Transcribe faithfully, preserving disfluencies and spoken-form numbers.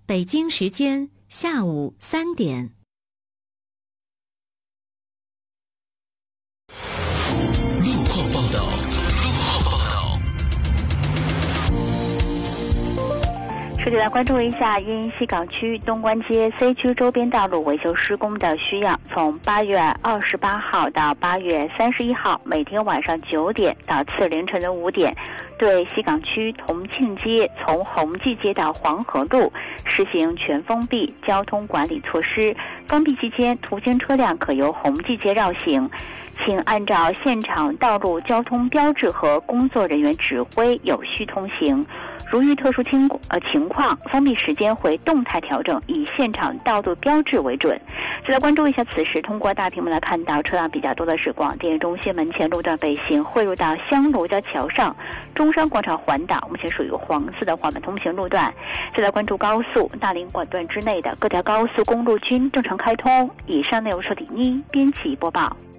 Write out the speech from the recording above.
北京时间下午三点。 路况报道。路况报道。 首先来关注一下，因西港区东关街 C 区周边道路维修施工的需要，从八月二十八号到八月三十一号，每天晚上九点到次凌晨的五点，对西港区同庆街从宏济街到黄河路实行全封闭交通管理措施。封闭期间，途经车辆可由宏济街绕行，请按照现场道路交通标志和工作人员指挥有序通行。如遇特殊情呃情况，封闭时间会动态调整，以现场道路标志为准。再来关注一下，此时通过大屏幕来看到车辆比较多的是广电中心门前路段北行汇入到香炉交桥上中山广场环岛，目前属于黄色的缓慢通行路段。再来关注高速大林管段之内的各条高速公路均正常开通。以上内容是李妮编辑播报。